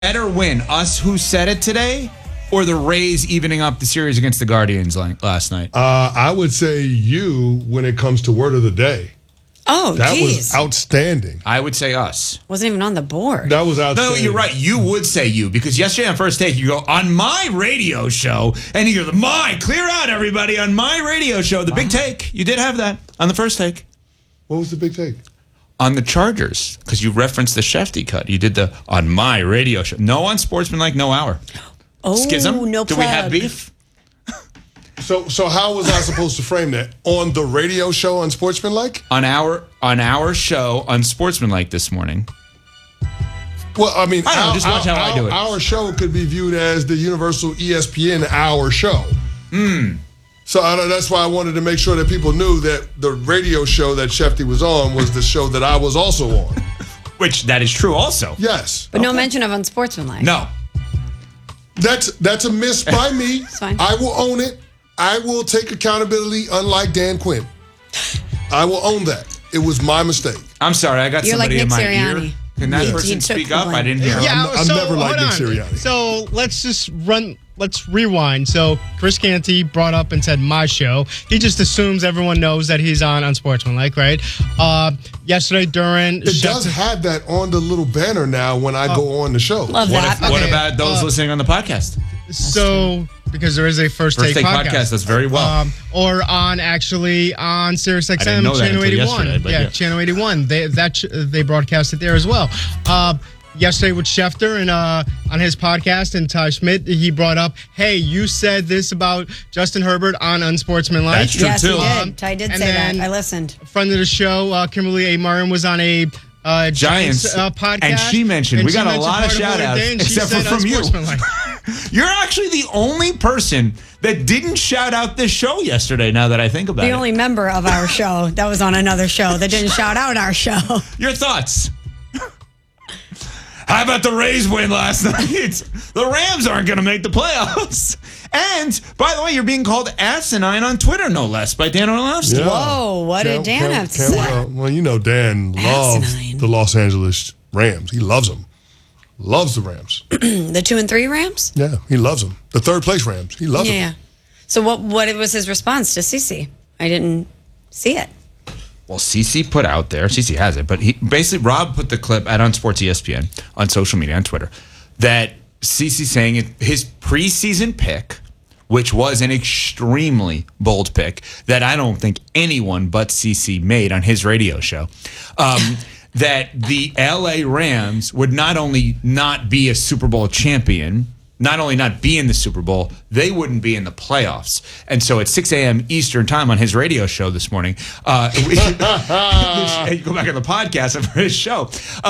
better win, us who said it today, or the Rays evening up the series against the Guardians last night? I would say you when it comes to word of the day. Oh, That geez. was outstanding. I would say us. Wasn't even on the board. That was outstanding. No, you're right. You would say you, because yesterday on First Take, you go, on my radio show, and you go, clear out, everybody, on my radio show. The Big Take. You did have that on the First Take. What was the big take? On the Chargers, because you referenced the Shefty cut. You did the on my radio show. No on Sportsmanlike, no hour. Oh, Schism? no Do plug. we have beef? So how was I supposed to frame that? On the radio show on Sportsmanlike? On our show on Sportsmanlike this morning. Well, I mean, I don't know, just watch how I do it. Our show could be viewed as the Universal ESPN Hour show. So that's why I wanted to make sure that people knew that the radio show that Shefty was on was the show that I was also on. Which, that is true also. Yes. But no mention of Unsportsmanlike. No. That's a miss by me. It's fine. I will own it. I will take accountability, unlike Dan Quinn. I will own that. It was my mistake. I'm sorry, I got You're like somebody in Nick my Sirianni. ear. Can that Yeah. person He took speak the up? blame. I didn't hear him. I've never liked hold Nick on. Sirianni. So let's rewind. So Chris Canty brought up and said my show. He just assumes everyone knows that he's on Unsportsmanlike, right? Yesterday during It does have that on the little banner now when I go on the show. Love that. What Okay, about those listening on the podcast? so because there is a First Take podcast. That's very well. Or on Sirius I didn't XM know that Channel until 81. yesterday, but yeah. Channel 81. They broadcast it there as well. Yesterday with Schefter and on his podcast, and Ty Schmidt, he brought up, hey, you said this about Justin Herbert on Unsportsmanlike. That's true, Yes, too. he did. Ty did and say that. then- I listened. A friend of the show, Kimberly A. Murray, was on a Giants podcast. And she mentioned, we got a lot of part shout what it outs, did, and she except for said from you. Unsportsmanlike. You're actually the only person that didn't shout out this show yesterday, now that I think about The it. only member of our show that was on another show that didn't shout out our show. Your thoughts? How about the Rays win last night? The Rams aren't going to make the playoffs. And, by the way, you're being called asinine on Twitter, no less, by Dan Orlovsky. Yeah. Whoa, what did Dan have to say? Well, you know Dan loves Asinine. the Los Angeles Rams. He loves them. Loves the Rams. The 2-3 Rams? Yeah, he loves them. The third place Rams. He loves them. Yeah. So what was his response to CeCe? I didn't see it. Well, CeCe put out there, CeCe has it, but Rob put the clip at Unsports ESPN on social media, on Twitter, that CeCe saying his preseason pick, which was an extremely bold pick that I don't think anyone but CeCe made on his radio show, that the LA Rams would not only not be a Super Bowl champion, not only not be in the Super Bowl, they wouldn't be in the playoffs. And so at 6 a.m. Eastern time on his radio show this morning, you go back on the podcast of his show.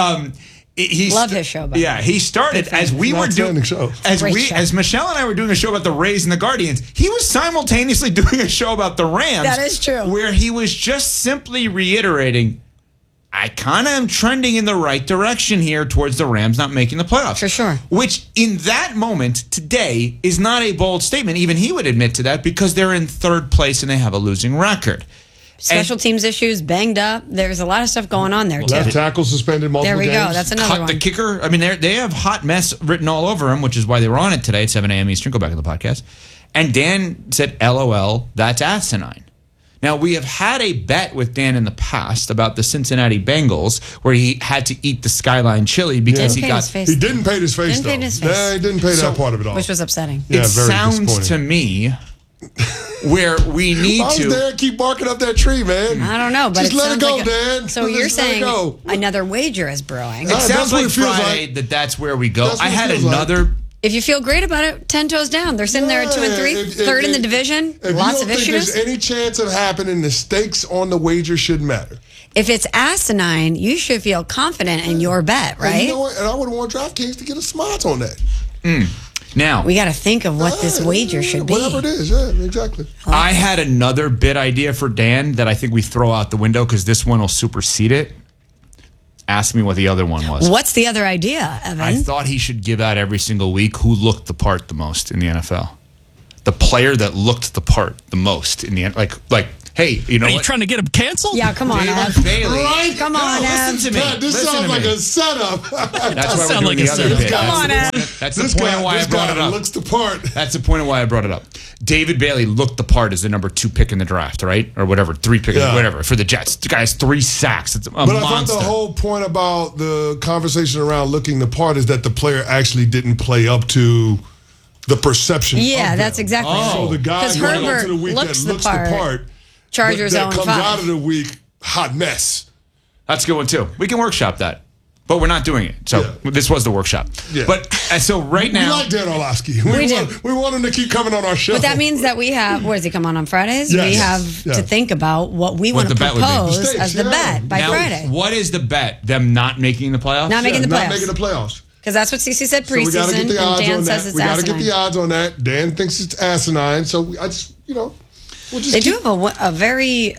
Love his show, by the Yeah, he started as we were doing Outstanding show. Great show. as Michelle and I were doing a show about the Rays and the Guardians. He was simultaneously doing a show about the Rams. That is true. Where he was just simply reiterating, I kind of am trending in the right direction here towards the Rams not making the playoffs. For sure. Which, in that moment, today, is not a bold statement. Even he would admit to that because they're in third place and they have a losing record. Special teams issues, banged up. There's a lot of stuff going on there, too. Left tackle suspended multiple There we games. go. That's another Cut one. the kicker. I mean, they have hot mess written all over them, which is why they were on it today at 7 a.m. Eastern. Go back to the podcast. And Dan said, LOL, that's asinine. Now, we have had a bet with Dan in the past about the Cincinnati Bengals where he had to eat the Skyline chili because Didn't he paint got... his face. He didn't paint his face, Didn't though. paint his face. Nah, he didn't pay that part of it all. Which was upsetting. Yeah, it very sounds disappointing. to me where we need Why to... was Dan keep barking up that tree, man? I don't know, but Just it let it sounds go, like Dan. So Just you're let it saying go. another wager is brewing. It That's sounds what like it feels Friday like. that's where we go. That's what I it had feels like. another... If you feel great about it, 10 toes down. They're sitting there at 2-3, If- third in the if- division, If lots you of don't think issues. there's any chance of happening, the stakes on the wager should matter. If it's asinine, you should feel confident in your bet, And right? you know what? And I would want DraftKings to get a smart on that. Now... We got to think of what this wager should be. Whatever it is, yeah, exactly. I had another bid idea for Dan that I think we throw out the window because this one will supersede it. Ask me what the other one was. What's the other idea, Evan? I thought he should give out every single week who looked the part the most in the NFL. The player that looked the part the most in the like Hey, you know Are you what? trying to get him canceled? Yeah, come on, David Ev. Bailey. Right? Come on, Ev. Listen to me. God, this Listen sounds to like me. a setup. That's why sound we're like doing a the other setup. bit. Come on, Ev. That's the point of why I brought it up. looks the part. That's the point of why I brought it up. David Bailey looked the part as the number 2 pick in the draft, right? Or whatever, 3 pick, Yeah. whatever, for the Jets. The guy has 3 sacks. It's a But I thought monster. the whole point about the conversation around looking the part is that the player actually didn't play up to the perception. Yeah, of that's them. exactly right. So the guy 'Cause going Herbert into the week that looks looks the the part. part, Chargers but that 0-5. comes out of the week hot mess. That's a good one, too. We can workshop that. But we're not doing it. So this was the workshop. Yeah. But so right We now. like Dan Orlovsky. do. We want him to keep coming on our show. But that means that we have, where does he come on Fridays? Yes. We have Yeah. to think about what we want to the bet would be. propose The stakes, as the yeah. bet by now, Friday. what is the bet? Them not making the playoffs? Not making the Not playoffs. making the playoffs. Because that's what CC said So we got to preseason, get the and odds Dan on says that. it's We got to asinine. get the odds on that. Dan thinks it's asinine. So I just, we'll just They keep, do have a very,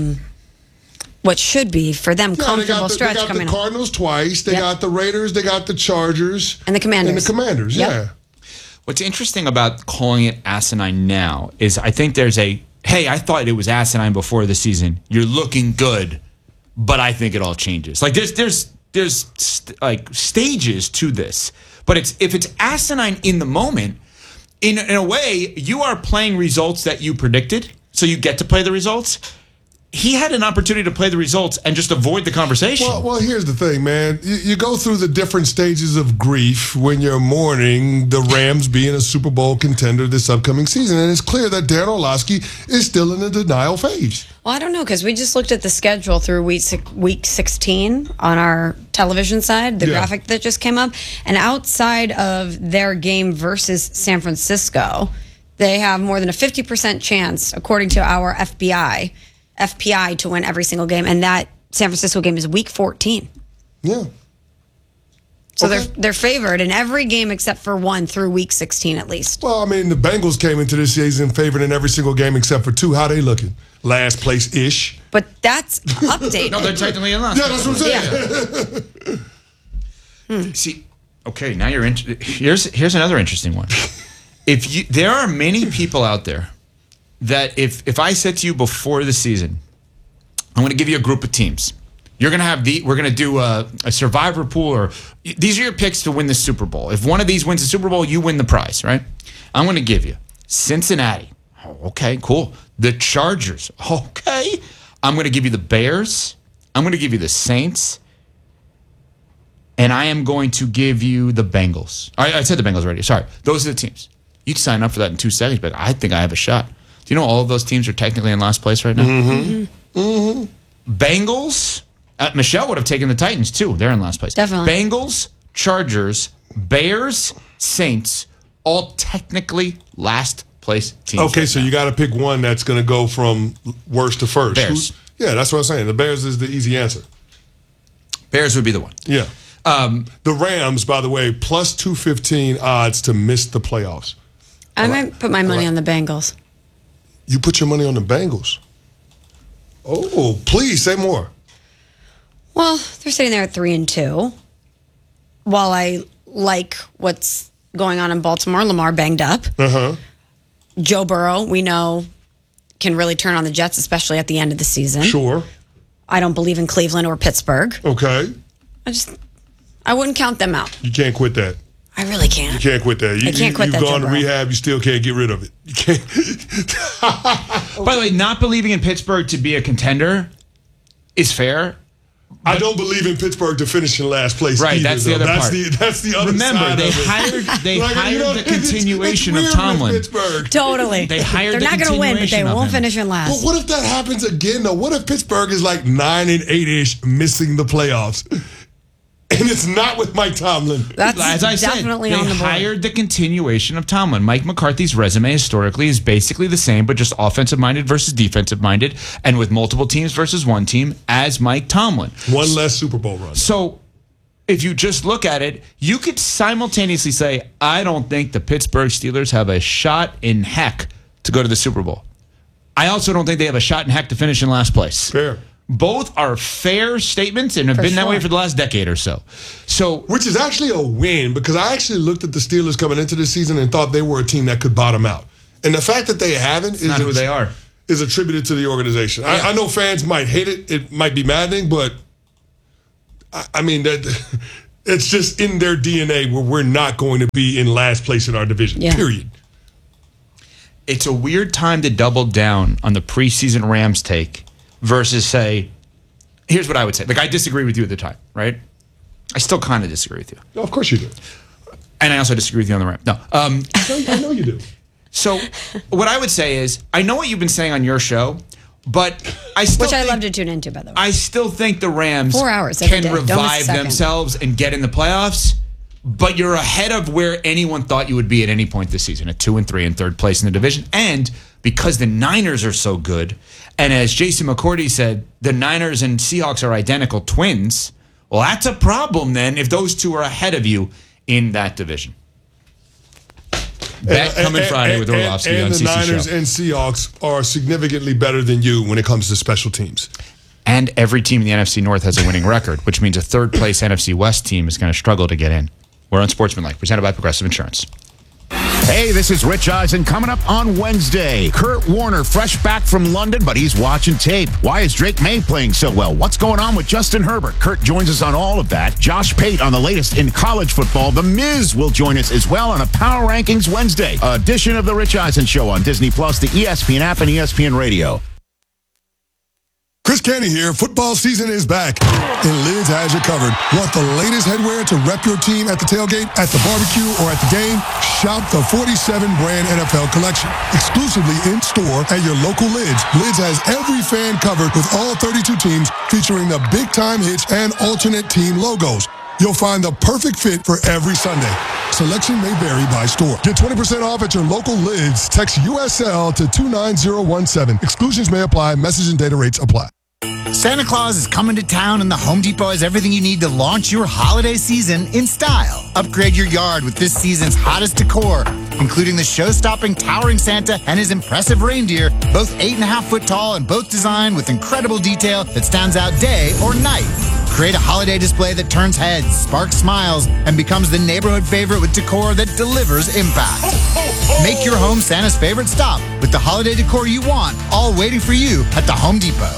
what should be for them, comfortable stretch they got coming the up. Cardinals twice. They Yep. got the Raiders. They got the Chargers. And the Commanders. And the Commanders, Yep. yeah. What's interesting about calling it asinine now is I think there's hey, I thought it was asinine before the season. You're looking good, but I think it all changes. Like there's like stages to this. But if it's asinine in the moment, in a way, you are playing results that you predicted, so you get to play the results. He had an opportunity to play the results and just avoid the conversation. Well, here's the thing, man. You go through the different stages of grief when you're mourning the Rams being a Super Bowl contender this upcoming season. And it's clear that Dan Orlovsky is still in the denial phase. Well, I don't know, because we just looked at the schedule through week 16 on our television side, the Yeah. graphic that just came up. And outside of their game versus San Francisco, they have more than a 50% chance, according to our FPI, to win every single game. And that San Francisco game is week 14. Yeah. So Okay. they're favored in every game except for one through week 16 at least. Well, I mean, the Bengals came into this season favored in every single game except for 2. How they looking? Last place-ish. But that's updated. no, they're technically in last. Yeah, that's what I'm saying. See, okay, now you're here's another interesting one. There are many people out there that if I said to you before the season, I'm going to give you a group of teams. You're going to have we're going to do a survivor pool, or these are your picks to win the Super Bowl. If one of these wins the Super Bowl, you win the prize, right? I'm going to give you Cincinnati. Oh, okay, cool. The Chargers. Okay. I'm going to give you the Bears. I'm going to give you the Saints. And I am going to give you the Bengals. I said the Bengals already. Sorry. Those are the teams. You can sign up for that in 2 seconds, but I think I have a shot. Do you know all of those teams are technically in last place right now? Mm-hmm. Mm-hmm. Bengals. Michelle would have taken the Titans, too. They're in last place. Definitely. Bengals, Chargers, Bears, Saints, all technically last place teams. Okay, right so now. you got to pick one that's going to go from worst to first. Bears. Yeah, that's what I'm saying. The Bears is the easy answer. Bears would be the one. Yeah. The Rams, by the way, plus 215 odds to miss the playoffs. I might put my money on the Bengals. You put your money on the Bengals. Oh, please say more. Well, they're sitting there at 3-2. While I like what's going on in Baltimore, Lamar banged up. Uh-huh. Joe Burrow, we know, can really turn on the Jets, especially at the end of the season. Sure. I don't believe in Cleveland or Pittsburgh. Okay. I wouldn't count them out. You can't quit that. I really can't. You can't quit that. I can't quit you've that, gone Joe to Burrow. rehab. You still can't get rid of it. You can't. By the way, not believing in Pittsburgh to be a contender is fair. I don't believe in Pittsburgh to finish in last place. Right, either, that's the though. other part. That's the other Remember, side they of it. hired the continuation it's of weird with Tomlin. Pittsburgh. Totally. They hired They're the not going to win, but they continuation of won't him. finish in But last. what if that happens again, though? What if Pittsburgh is like 9-8-ish, missing the playoffs? And it's not with Mike Tomlin. That's As I said, definitely they on the board. hired the continuation of Tomlin. Mike McCarthy's resume historically is basically the same, but just offensive-minded versus defensive-minded, and with multiple teams versus one team as Mike Tomlin. One less Super Bowl run. So if you just look at it, you could simultaneously say, I don't think the Pittsburgh Steelers have a shot in heck to go to the Super Bowl. I also don't think they have a shot in heck to finish in last place. Fair. Both are fair statements and have For been that way sure. for the last decade or so. So Which is actually a win, because I actually looked at the Steelers coming into this season and thought they were a team that could bottom out. And the fact that they haven't is not who they are. is attributed to the organization. Yeah. I know fans might hate it. It might be maddening, but I mean, that it's just in their DNA where we're not going to be in last place in our division, period. It's a weird time to double down on the preseason Rams take versus say, here's what I would say. Like, I disagree with you at the time, right? I still kind of disagree with you. No, of course you do. And I also disagree with you on the Rams. No. I know you do. So what I would say is, I know what you've been saying on your show, but I still Which I love to tune into, by the way. I still think the Rams 4 hours every can day. revive themselves and get in the playoffs, but you're ahead of where anyone thought you would be at any point this season, at 2-3 in third place in the division. And because the Niners are so good, and as Jason McCourty said, the Niners and Seahawks are identical twins, well, that's a problem then if those two are ahead of you in that division. Bet coming Friday with Orlovsky on CC Show. And the Niners Show. and Seahawks are significantly better than you when it comes to special teams. And every team in the NFC North has a winning record, which means a third-place NFC West team is going to struggle to get in. We're on Sportsmanlike, presented by Progressive Insurance. Hey, this is Rich Eisen. Coming up on Wednesday, Kurt Warner fresh back from London, but he's watching tape. Why is Drake May playing so well? What's going on with Justin Herbert? Kurt joins us on all of that. Josh Pate on the latest in college football. The Miz will join us as well on a Power Rankings Wednesday edition of The Rich Eisen Show on Disney+, the ESPN app, and ESPN Radio. Chris Canty here. Football season is back, and Lids has you covered. Want the latest headwear to rep your team at the tailgate, at the barbecue, or at the game? Shop the 47-brand NFL collection, exclusively in store at your local Lids. Lids has every fan covered with all 32 teams, featuring the big-time hits and alternate team logos. You'll find the perfect fit for every Sunday. Selection may vary by store. Get 20% off at your local Lids. Text USL to 29017. Exclusions may apply. Message and data rates apply. Santa Claus is coming to town, and the Home Depot has everything you need to launch your holiday season in style. Upgrade your yard with this season's hottest decor, including the show-stopping towering Santa and his impressive reindeer, both 8.5-foot tall and both designed with incredible detail that stands out day or night. Create a holiday display that turns heads, sparks smiles, and becomes the neighborhood favorite with decor that delivers impact. Make your home Santa's favorite stop with the holiday decor you want, all waiting for you at the Home Depot.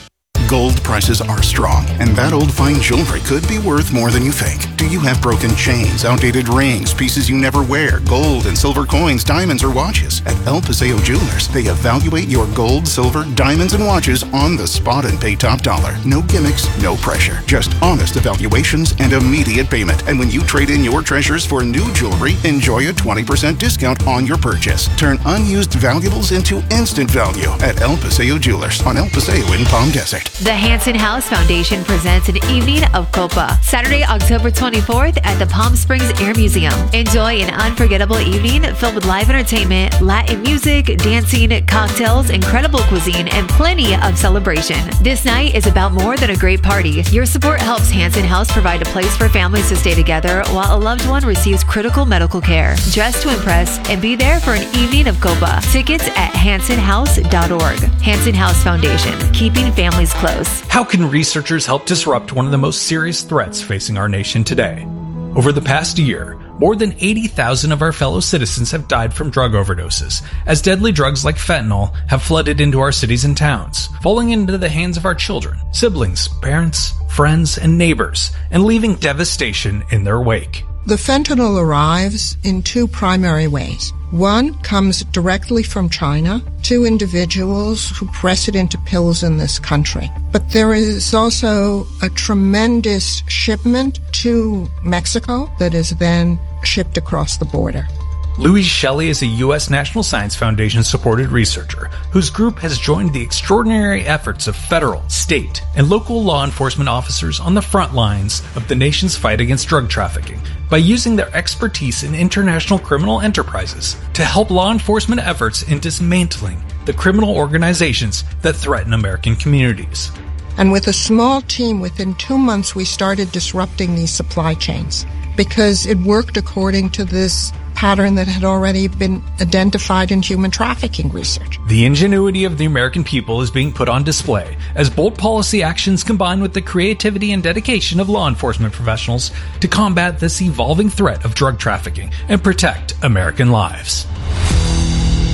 Gold prices are strong, and that old fine jewelry could be worth more than you think. Do you have broken chains, outdated rings, pieces you never wear, gold and silver coins, diamonds, or watches? At El Paseo Jewelers, they evaluate your gold, silver, diamonds, and watches on the spot and pay top dollar. No gimmicks, no pressure. Just honest evaluations and immediate payment. And when you trade in your treasures for new jewelry, enjoy a 20% discount on your purchase. Turn unused valuables into instant value at El Paseo Jewelers on El Paseo in Palm Desert. The Hanson House Foundation presents an evening of Copa, Saturday, October 24th at the Palm Springs Air Museum. Enjoy an unforgettable evening filled with live entertainment, Latin music, dancing, cocktails, incredible cuisine, and plenty of celebration. This night is about more than a great party. Your support helps Hanson House provide a place for families to stay together while a loved one receives critical medical care. Dress to impress and be there for an evening of Copa. Tickets at hansonhouse.org. Hanson House Foundation, keeping families close. How can researchers help disrupt one of the most serious threats facing our nation today? Over the past year, more than 80,000 of our fellow citizens have died from drug overdoses, as deadly drugs like fentanyl have flooded into our cities and towns, falling into the hands of our children, siblings, parents, friends, and neighbors, and leaving devastation in their wake. The fentanyl arrives in two primary ways. One comes directly from China to individuals who press it into pills in this country. But there is also a tremendous shipment to Mexico that is then shipped across the border. Louise Shelley is a U.S. National Science Foundation-supported researcher whose group has joined the extraordinary efforts of federal, state, and local law enforcement officers on the front lines of the nation's fight against drug trafficking by using their expertise in international criminal enterprises to help law enforcement efforts in dismantling the criminal organizations that threaten American communities. And with a small team, within 2 months, we started disrupting these supply chains because it worked according to this pattern that had already been identified in human trafficking research. The ingenuity of the American people is being put on display as bold policy actions combine with the creativity and dedication of law enforcement professionals to combat this evolving threat of drug trafficking and protect American lives.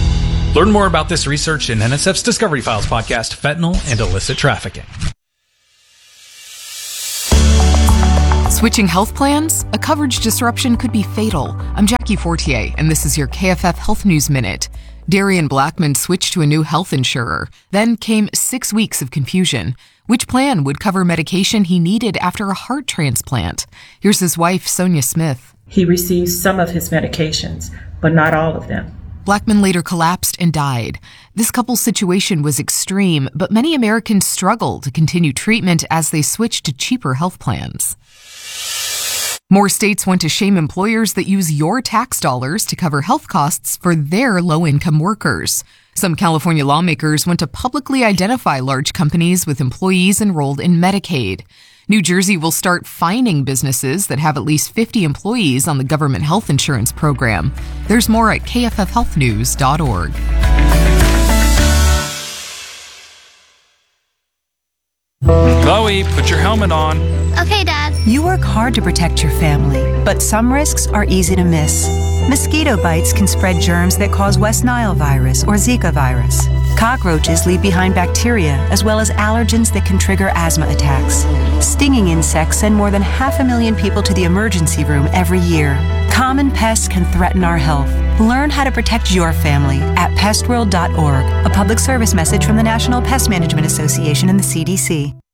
Learn more about this research in NSF's Discovery Files podcast, Fentanyl and Illicit Trafficking. Switching health plans? A coverage disruption could be fatal. I'm Jackie Fortier, and this is your KFF Health News Minute. Darian Blackman switched to a new health insurer. Then came 6 weeks of confusion. Which plan would cover medication he needed after a heart transplant? Here's his wife, Sonia Smith. He received some of his medications, but not all of them. Blackman later collapsed and died. This couple's situation was extreme, but many Americans struggle to continue treatment as they switch to cheaper health plans. More states want to shame employers that use your tax dollars to cover health costs for their low-income workers. Some California lawmakers want to publicly identify large companies with employees enrolled in Medicaid. New Jersey will start fining businesses that have at least 50 employees on the government health insurance program. There's more at kffhealthnews.org. Chloe, put your helmet on. Okay, Dad. You work hard to protect your family, but some risks are easy to miss. Mosquito bites can spread germs that cause West Nile virus or Zika virus. Cockroaches leave behind bacteria as well as allergens that can trigger asthma attacks. Stinging insects send more than 500,000 people to the emergency room every year. Common pests can threaten our health. Learn how to protect your family at pestworld.org. A public service message from the National Pest Management Association and the CDC.